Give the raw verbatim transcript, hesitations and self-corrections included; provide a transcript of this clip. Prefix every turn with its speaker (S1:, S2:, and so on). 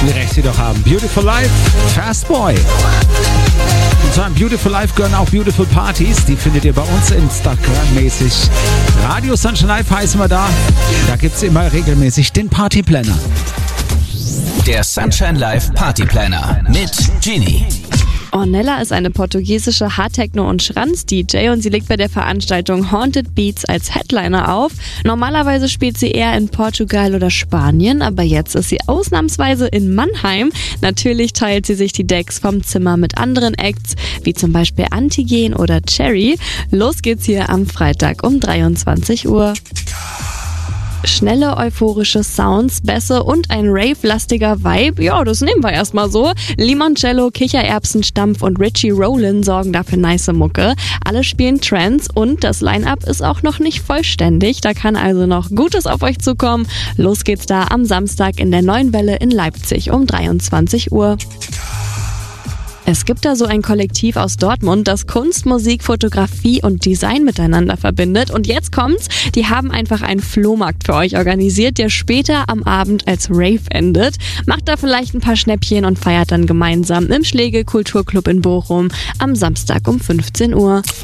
S1: Wie recht sie doch haben. Beautiful Life, Fast Boy. Und zu einem Beautiful Life gehören auch Beautiful Parties. Die findet ihr bei uns Instagram-mäßig. Radio Sunshine Live heißen wir da. Da gibt es immer regelmäßig den Partyplanner.
S2: Der Sunshine Live Partyplanner mit Genie.
S3: Ornella ist eine portugiesische Hardtechno- und Schranz-D J und sie legt bei der Veranstaltung Haunted Beats als Headliner auf. Normalerweise spielt sie eher in Portugal oder Spanien, aber jetzt ist sie ausnahmsweise in Mannheim. Natürlich teilt sie sich die Decks vom Zimmer mit anderen Acts, wie zum Beispiel Antigen oder Cherry. Los geht's hier am Freitag um dreiundzwanzig Uhr. Schnelle, euphorische Sounds, Bässe und ein Rave-lastiger Vibe. Ja, das nehmen wir erstmal so. Limoncello, Kichererbsenstampf und Richie Rowland sorgen dafür nice Mucke. Alle spielen Trance und das Line-Up ist auch noch nicht vollständig. Da kann also noch Gutes auf euch zukommen. Los geht's da am Samstag in der Neuen Welle in Leipzig um dreiundzwanzig Uhr. Es gibt da so ein Kollektiv aus Dortmund, das Kunst, Musik, Fotografie und Design miteinander verbindet. Und jetzt kommt's, die haben einfach einen Flohmarkt für euch organisiert, der später am Abend als Rave endet. Macht da vielleicht ein paar Schnäppchen und feiert dann gemeinsam im Schlegel Kulturclub in Bochum am Samstag um fünfzehn Uhr.